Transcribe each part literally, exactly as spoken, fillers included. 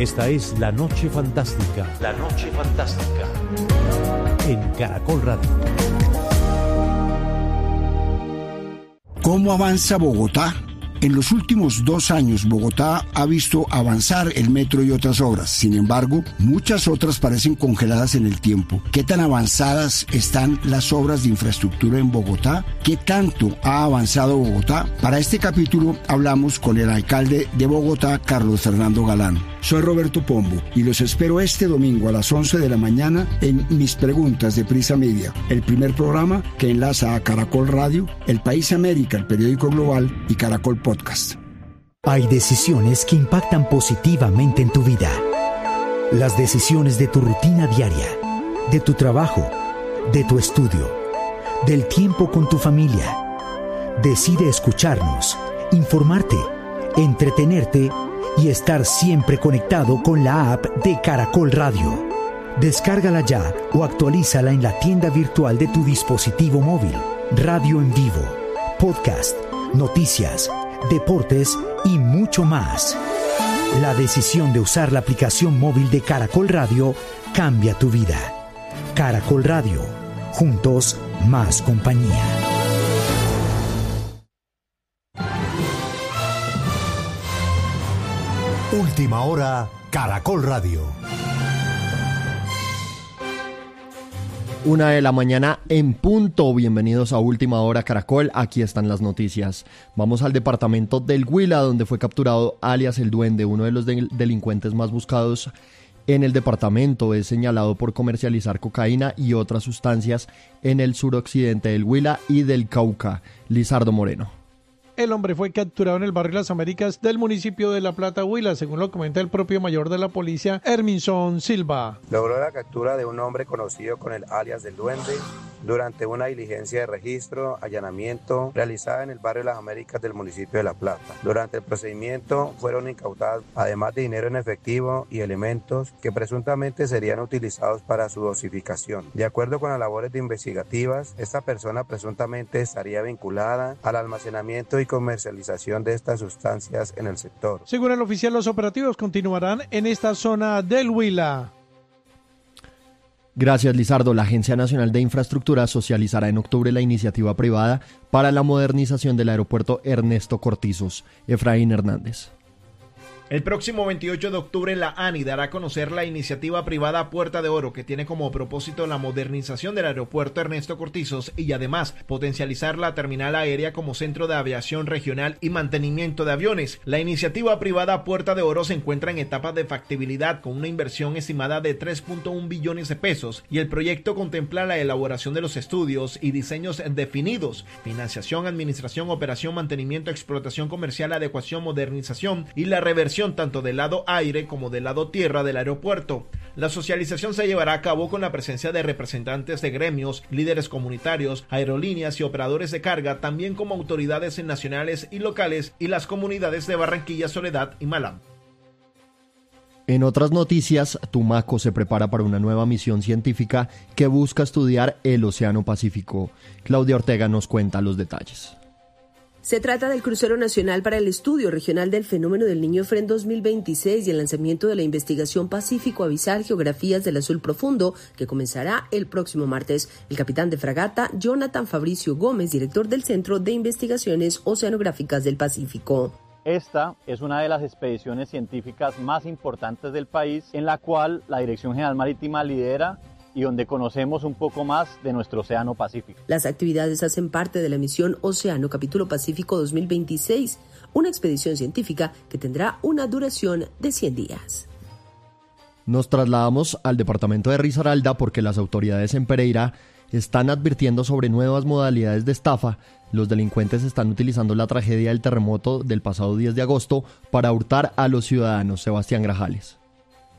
Esta es La Noche Fantástica. La Noche Fantástica. En Caracol Radio. ¿Cómo avanza Bogotá? En los últimos dos años, Bogotá ha visto avanzar el metro y otras obras. Sin embargo, muchas otras parecen congeladas en el tiempo. ¿Qué tan avanzadas están las obras de infraestructura en Bogotá? ¿Qué tanto ha avanzado Bogotá? Para este capítulo hablamos con el alcalde de Bogotá, Carlos Fernando Galán. Soy Roberto Pombo y los espero este domingo a las once de la mañana en Mis Preguntas de Prisa Media, el primer programa que enlaza a Caracol Radio, El País América, el periódico global, y Caracol Podcast. Hay decisiones que impactan positivamente en tu vida. Las decisiones de tu rutina diaria, de tu trabajo, de tu estudio, del tiempo con tu familia. Decide escucharnos, informarte, entretenerte y estar siempre conectado con la app de Caracol Radio. Descárgala ya o actualízala en la tienda virtual de tu dispositivo móvil. Radio en vivo, podcast, noticias, deportes y mucho más. La decisión de usar la aplicación móvil de Caracol Radio cambia tu vida. Caracol Radio, juntos más compañía. Última hora, Caracol Radio. Una de la mañana en punto. Bienvenidos a Última Hora Caracol. Aquí están las noticias. Vamos al departamento del Huila, donde fue capturado alias El Duende, uno de los del- delincuentes más buscados en el departamento. Es señalado por comercializar cocaína y otras sustancias en el suroccidente del Huila y del Cauca. Lizardo Moreno. El hombre fue capturado en el barrio Las Américas del municipio de La Plata, Huila, según lo comenta el propio mayor de la policía, Herminson Silva. Logró la captura de un hombre conocido con el alias del Duende durante una diligencia de registro, allanamiento, realizada en el barrio Las Américas del municipio de La Plata. Durante el procedimiento fueron incautados, además de dinero en efectivo y elementos que presuntamente serían utilizados para su dosificación. De acuerdo con las labores de investigativas, esta persona presuntamente estaría vinculada al almacenamiento y comercialización de estas sustancias en el sector. Según el oficial, los operativos continuarán en esta zona del Huila. Gracias, Lizardo. La Agencia Nacional de Infraestructura socializará en octubre la iniciativa privada para la modernización del aeropuerto Ernesto Cortizos. Efraín Hernández. El próximo veintiocho de octubre la ANI dará a conocer la iniciativa privada Puerta de Oro, que tiene como propósito la modernización del aeropuerto Ernesto Cortizos y además potencializar la terminal aérea como centro de aviación regional y mantenimiento de aviones. La iniciativa privada Puerta de Oro se encuentra en etapa de factibilidad con una inversión estimada de tres punto uno billones de pesos y el proyecto contempla la elaboración de los estudios y diseños definidos, financiación, administración, operación, mantenimiento, explotación comercial, adecuación, modernización y la reversión tanto del lado aire como del lado tierra del aeropuerto. La socialización se llevará a cabo con la presencia de representantes de gremios, líderes comunitarios, aerolíneas y operadores de carga, también como autoridades nacionales y locales y las comunidades de Barranquilla, Soledad y Malam. En otras noticias, Tumaco se prepara para una nueva misión científica que busca estudiar el Océano Pacífico. Claudia Ortega nos cuenta los detalles. Se trata del crucero nacional para el estudio regional del fenómeno del Niño F R E N dos mil veintiséis y el lanzamiento de la investigación Pacífico Abisal Geografías del Azul Profundo, que comenzará el próximo martes. El capitán de fragata, Jonathan Fabricio Gómez, director del Centro de Investigaciones Oceanográficas del Pacífico. Esta es una de las expediciones científicas más importantes del país, en la cual la Dirección General Marítima lidera y donde conocemos un poco más de nuestro Océano Pacífico. Las actividades hacen parte de la misión Océano Capítulo Pacífico dos mil veintiséis, una expedición científica que tendrá una duración de cien días. Nos trasladamos al departamento de Risaralda porque las autoridades en Pereira están advirtiendo sobre nuevas modalidades de estafa. Los delincuentes están utilizando la tragedia del terremoto del pasado diez de agosto para hurtar a los ciudadanos. Sebastián Grajales.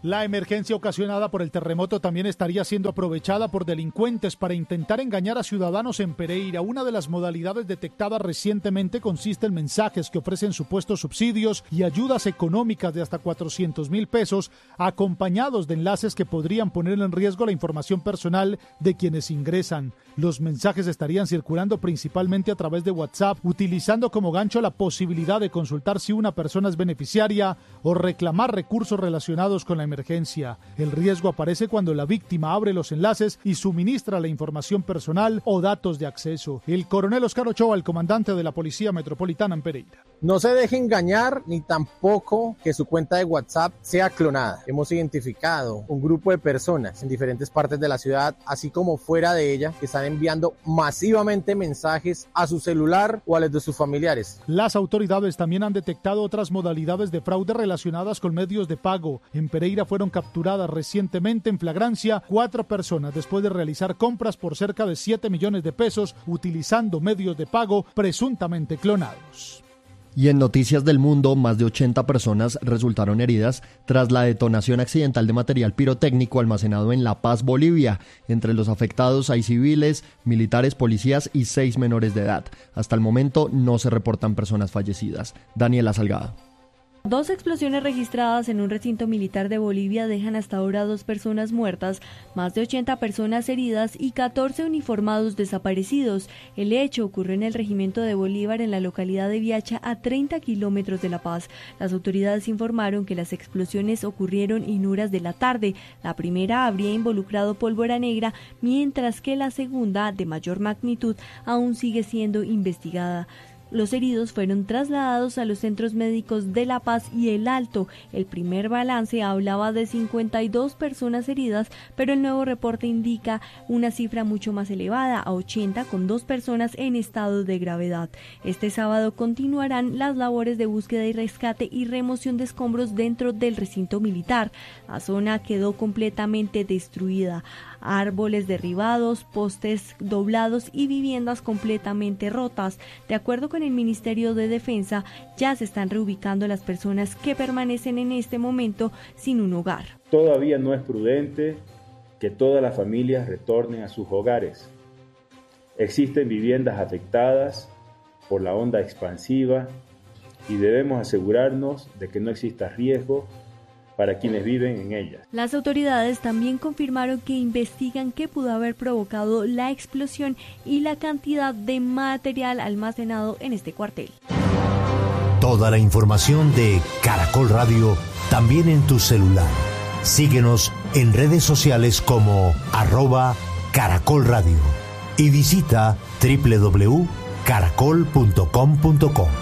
La emergencia ocasionada por el terremoto también estaría siendo aprovechada por delincuentes para intentar engañar a ciudadanos en Pereira. Una de las modalidades detectadas recientemente consiste en mensajes que ofrecen supuestos subsidios y ayudas económicas de hasta cuatrocientos mil pesos, acompañados de enlaces que podrían poner en riesgo la información personal de quienes ingresan. Los mensajes estarían circulando principalmente a través de WhatsApp, utilizando como gancho la posibilidad de consultar si una persona es beneficiaria o reclamar recursos relacionados con la emergencia. El riesgo aparece cuando la víctima abre los enlaces y suministra la información personal o datos de acceso. El coronel Oscar Ochoa, el comandante de la Policía Metropolitana en Pereira. No se deje engañar ni tampoco que su cuenta de WhatsApp sea clonada. Hemos identificado un grupo de personas en diferentes partes de la ciudad, así como fuera de ella, que están enviando masivamente mensajes a su celular o a los de sus familiares. Las autoridades también han detectado otras modalidades de fraude relacionadas con medios de pago. En Pereira fueron capturadas recientemente en flagrancia cuatro personas después de realizar compras por cerca de siete millones de pesos utilizando medios de pago presuntamente clonados. Y en noticias del mundo, más de ochenta personas resultaron heridas tras la detonación accidental de material pirotécnico almacenado en La Paz, Bolivia. Entre los afectados hay civiles, militares, policías y seis menores de edad. Hasta el momento no se reportan personas fallecidas. Daniela Salgado. Dos explosiones registradas en un recinto militar de Bolivia dejan hasta ahora dos personas muertas, más de ochenta personas heridas y catorce uniformados desaparecidos. El hecho ocurrió en el regimiento de Bolívar en la localidad de Viacha, a treinta kilómetros de La Paz. Las autoridades informaron que las explosiones ocurrieron en horas de la tarde. La primera habría involucrado pólvora negra, mientras que la segunda, de mayor magnitud, aún sigue siendo investigada. Los heridos fueron trasladados a los centros médicos de La Paz y El Alto. El primer balance hablaba de cincuenta y dos personas heridas, pero el nuevo reporte indica una cifra mucho más elevada, a ochenta, con dos personas en estado de gravedad. Este sábado continuarán las labores de búsqueda y rescate y remoción de escombros dentro del recinto militar. La zona quedó completamente destruida. Árboles derribados, postes doblados y viviendas completamente rotas. De acuerdo con el Ministerio de Defensa, ya se están reubicando las personas que permanecen en este momento sin un hogar. Todavía no es prudente que todas las familias retornen a sus hogares. Existen viviendas afectadas por la onda expansiva y debemos asegurarnos de que no exista riesgo para quienes viven en ellas. Las autoridades también confirmaron que investigan qué pudo haber provocado la explosión y la cantidad de material almacenado en este cuartel. Toda la información de Caracol Radio también en tu celular. Síguenos en redes sociales como arroba Caracol Radio y visita doble u doble u doble u punto caracol punto com punto co.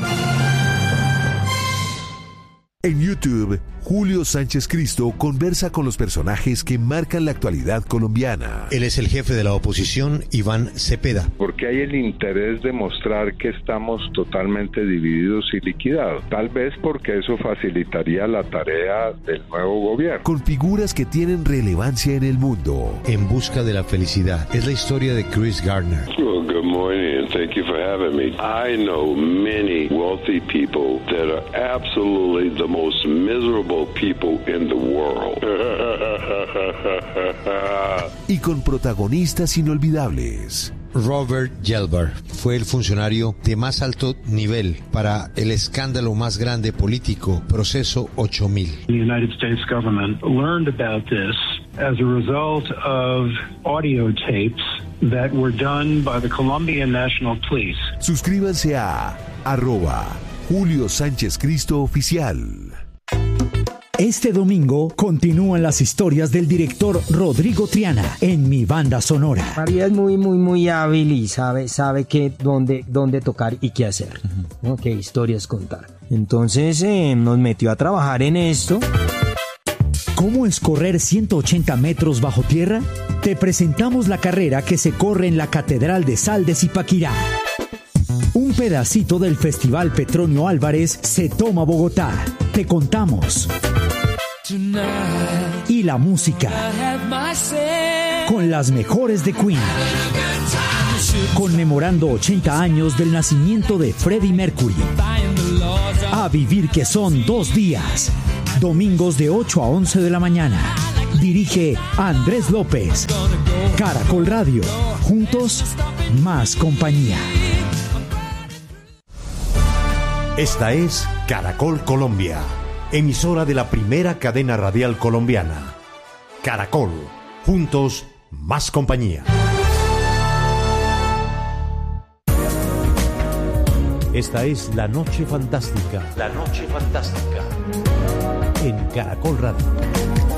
En YouTube, Julio Sánchez Cristo conversa con los personajes que marcan la actualidad colombiana. Él es el jefe de la oposición, Iván Cepeda. Porque hay el interés de mostrar que estamos totalmente divididos y liquidados. Tal vez porque eso facilitaría la tarea del nuevo gobierno. Con figuras que tienen relevancia en el mundo. En busca de la felicidad. Es la historia de Chris Gardner. Well, good morning and thank you for having me. I know many wealthy people that are absolutely the most miserable people in the world. Y con protagonistas inolvidables. Robert Gelber fue el funcionario de más alto nivel para el escándalo más grande político, Proceso ocho mil. The United States government learned about this as a result of audio tapes that were done by the Colombian National Police. Suscríbanse a arroba Julio Sánchez Cristo Oficial. Este domingo continúan las historias del director Rodrigo Triana en Mi Banda Sonora. María es muy, muy, muy hábil y sabe, sabe qué, dónde, dónde tocar y qué hacer, ¿no? Qué historias contar. Entonces eh, nos metió a trabajar en esto. ¿Cómo es correr ciento ochenta metros bajo tierra? Te presentamos la carrera que se corre en la Catedral de Sal de Zipaquirá. Un pedacito del Festival Petronio Álvarez se toma Bogotá. Te contamos. Y la música. Con las mejores de Queen. Conmemorando ochenta años del nacimiento de Freddie Mercury. A vivir que son dos días. Domingos de ocho a once de la mañana. Dirige Andrés López. Caracol Radio. Juntos, más compañía. Esta es Caracol Colombia, emisora de la primera cadena radial colombiana. Caracol. Juntos, más compañía. Esta es La Noche Fantástica. La Noche Fantástica. En Caracol Radio.